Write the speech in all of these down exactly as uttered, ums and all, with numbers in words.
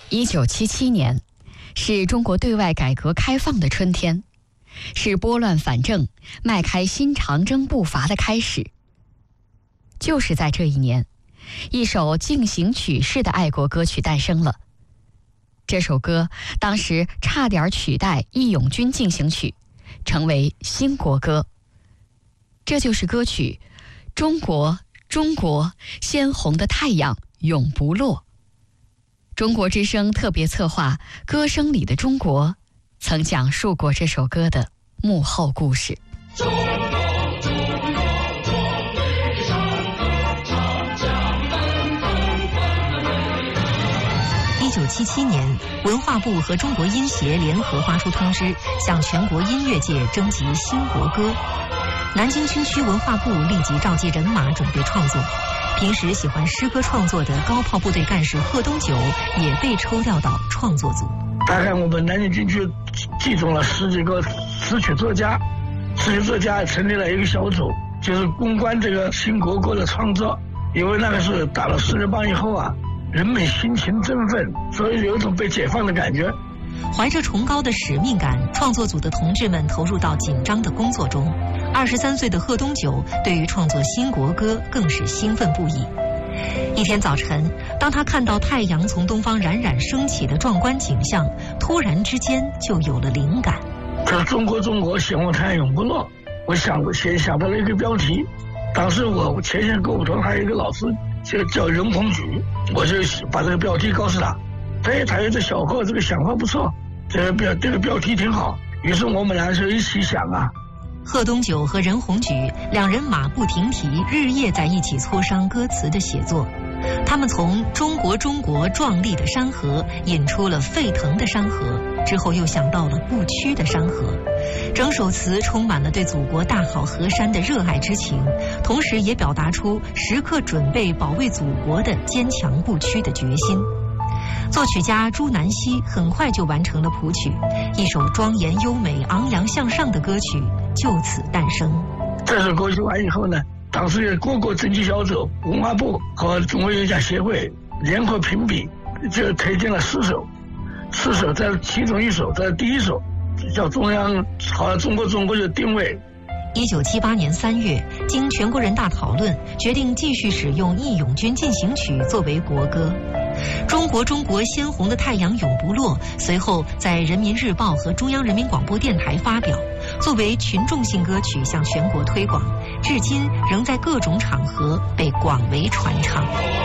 一九七七年，是中国对外改革开放的春天，是拨乱反正、迈开新长征步伐的开始。就是在这一年，一首进行曲式的爱国歌曲诞生了。这首歌当时差点取代《义勇军进行曲》，成为新国歌。这就是歌曲《中国，中国，鲜红的太阳永不落》。中国之声特别策划《歌声里的中国》曾讲述过这首歌的幕后故事。中国，中国，我悲伤的长江奔腾奔腾。 一九七七年，文化部和中国音协联合发出通知，向全国音乐界征集新国歌。南京军区文化部立即召集人马准备创作。平时喜欢诗歌创作的高炮部队干事贺东九也被抽调到创作组。 大概我们南京军区集中了十几个词曲作家，词曲作家成立了一个小组，就是攻关这个新国歌的创作。因为那个是打了四人帮以后啊，人们心情振奋，所以有一种被解放的感觉。 怀着崇高的使命感，创作组的同志们投入到紧张的工作中。二十三岁的贺东九对于创作新国歌更是兴奋不已。一天早晨，当他看到太阳从东方冉冉升起的壮观景象，突然之间就有了灵感。 这中国中国鲜红太阳永不落，我想先想到了一个标题。当时我前线歌舞团还有一个老师就叫任鸿举，我就把这个标题告诉他。哎，他说这小贺这个想法不错，这个标这个标题挺好。于是我们俩就一起想啊。 贺东九和任鸿举两人马不停蹄，日夜在一起磋商歌词的写作。他们从中国中国壮丽的山河引出了沸腾的山河，之后又想到了不屈的山河。整首词充满了对祖国大好河山的热爱之情，同时也表达出时刻准备保卫祖国的坚强不屈的决心。作曲家朱南溪很快就完成了谱曲，一首庄严优美、昂扬向上的歌曲就此诞生。 这首歌曲完以后呢，当时各个征集小组、文化部和中国音乐家协会联合评比，就推荐了四首，四首在其中一首在第一首，叫中央好中国中国就定位。 一九七八年三月，经全国人大讨论，决定继续使用《义勇军进行曲》作为国歌。中国中国鲜红的太阳永不落随后在人民日报和中央人民广播电台发表，作为群众性歌曲向全国推广，至今仍在各种场合被广为传唱。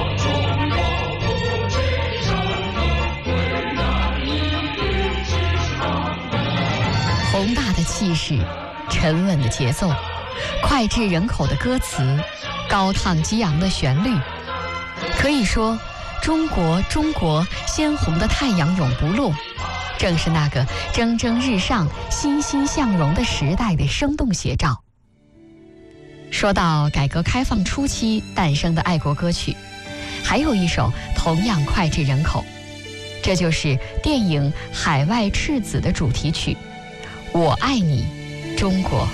宏大的气势，沉稳的节奏，脍炙人口的歌词，高亢激昂的旋律，可以说中国中国鲜红的太阳永不落，正是那个蒸蒸日上、欣欣向荣的时代的生动写照。说到改革开放初期诞生的爱国歌曲，还有一首同样脍炙人口，这就是电影《海外赤子》的主题曲《我爱你，中国》。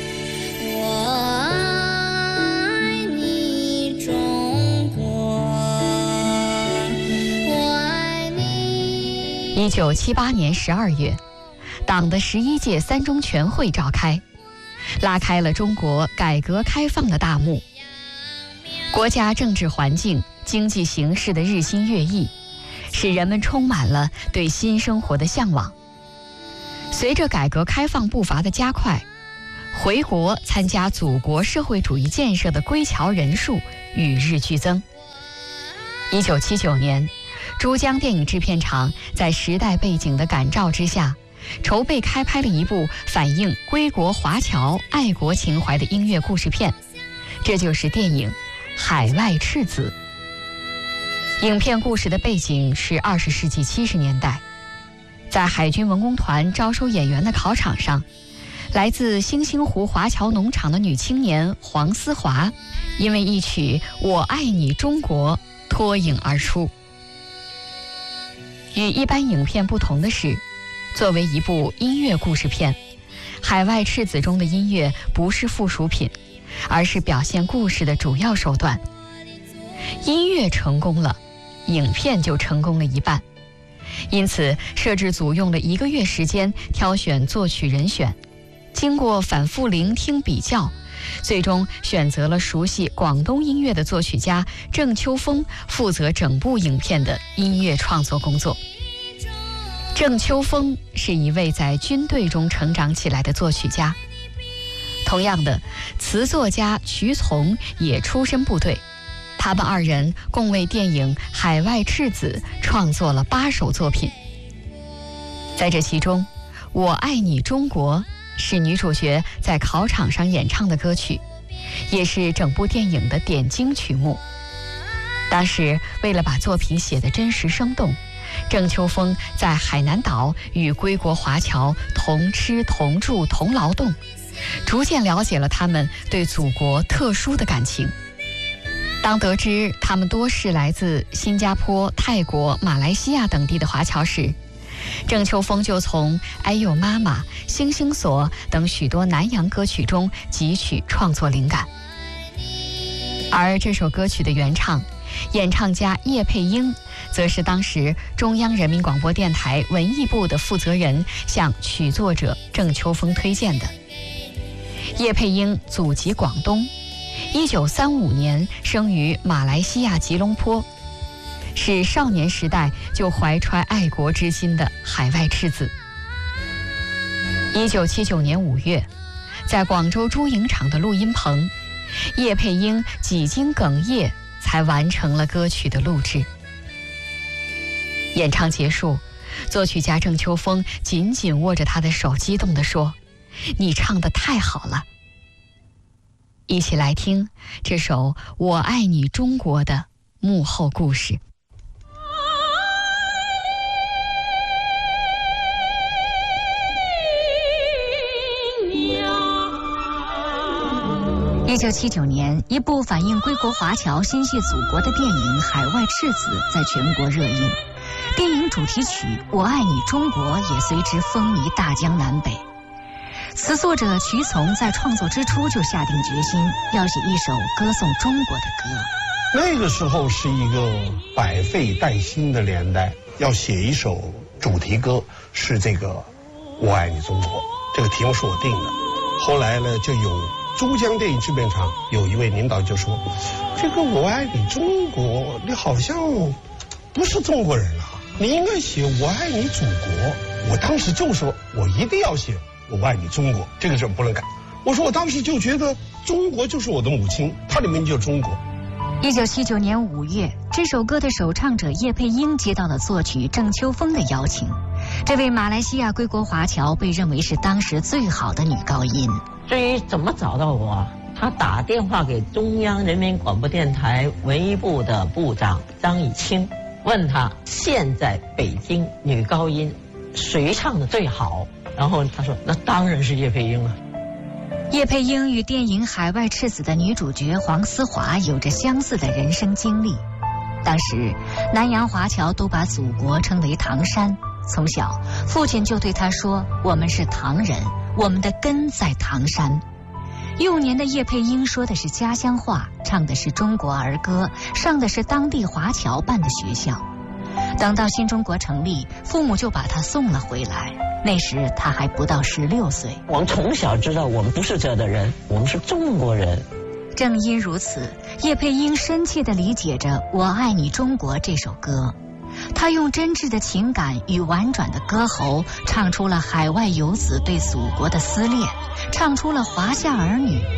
一九七八年十二月，党的十一届三中全会召开，拉开了中国改革开放的大幕。国家政治环境、经济形势的日新月异，使人们充满了对新生活的向往。随着改革开放步伐的加快，回国参加祖国社会主义建设的归侨人数与日俱增。一九七九年，珠江电影制片厂在时代背景的感召之下，筹备开拍了一部反映归国华侨爱国情怀的音乐故事片，这就是电影《海外赤子》。影片故事的背景是二十世纪七十年代，在海军文工团招收演员的考场上，来自星星湖华侨农场的女青年黄思华，因为一曲《我爱你中国》脱颖而出。与一般影片不同的是，作为一部音乐故事片，《海外赤子》中的音乐不是附属品，而是表现故事的主要手段。音乐成功了，影片就成功了一半。 因此摄制组用了一个月时间挑选作曲人选，经过反复聆听比较，最终选择了熟悉广东音乐的作曲家郑秋峰负责整部影片的音乐创作工作。郑秋峰是一位在军队中成长起来的作曲家，同样的，词作家瞿从也出身部队，他们二人共为电影《海外赤子》创作了八首作品。在这其中，《我爱你中国》是女主角在考场上演唱的歌曲，也是整部电影的点睛曲目。当时为了把作品写得真实生动，郑秋峰在海南岛与归国华侨同吃同住同劳动，逐渐了解了他们对祖国特殊的感情。当得知他们多是来自新加坡、泰国、马来西亚等地的华侨时，郑秋峰就从《哎呦妈妈》《星星锁》等许多南洋歌曲中汲取创作灵感。而这首歌曲的原唱演唱家叶佩英，则是当时中央人民广播电台文艺部的负责人向曲作者郑秋峰推荐的。叶佩英祖籍广东，一九三五年生于马来西亚吉隆坡，是少年时代就怀揣爱国之心的海外赤子。一九七九年五月，在广州珠影厂的录音棚，叶佩英几经哽咽才完成了歌曲的录制。演唱结束，作曲家郑秋峰紧紧握着他的手，激动地说：“你唱得太好了。”一起来听这首《我爱你中国》的幕后故事。 一九七九年，一部反映归国华侨心系祖国的电影《海外赤子》在全国热映，电影主题曲《我爱你中国》也随之风靡大江南北。词作者瞿从在创作之初就下定决心要写一首歌颂中国的歌。 那个时候是一个百废待兴的年代，要写一首主题歌，是这个《我爱你中国》，这个题目是我定的。后来呢，就有珠江电影制片厂有一位领导就说：“这个我爱你中国，你好像不是中国人啊，你应该写我爱你祖国。”我当时就说，我一定要写我爱你中国，这个事不能改。我说我当时就觉得中国就是我的母亲，它的名字就是中国。 一九七九年五月，这首歌的首唱者叶佩英接到了作曲郑秋峰的邀请。这位马来西亚归国华侨被认为是当时最好的女高音。 至于怎么找到我，他打电话给中央人民广播电台文艺部的部长张以清，问他现在北京女高音谁唱的最好，然后他说那当然是叶佩英了。 叶佩英与电影《海外赤子》的女主角黄思华有着相似的人生经历。当时南洋华侨都把祖国称为唐山，从小父亲就对他说，我们是唐人，我们的根在唐山。幼年的叶佩英说的是家乡话，唱的是中国儿歌，上的是当地华侨办的学校。等到新中国成立，父母就把她送了回来，那时她还不到十六岁。 我们从小知道我们不是这的人，我们是中国人。 正因如此，叶佩英深切地理解着《我爱你中国》这首歌。她用真挚的情感与婉转的歌喉，唱出了海外游子对祖国的思恋，唱出了华夏儿女